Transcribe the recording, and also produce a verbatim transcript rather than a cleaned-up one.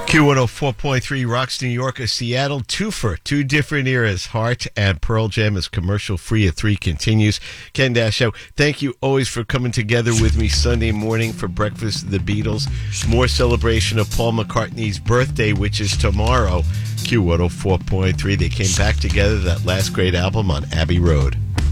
Q one oh four point three rocks New York, a Seattle twofer, two different eras, Heart and Pearl Jam is commercial free at three continues. Ken Dash Show, thank you always for coming together with me Sunday morning for Breakfast of the Beatles. More celebration of Paul McCartney's birthday, which is tomorrow. Q one oh four point three, they came back together, that last great album on Abbey Road.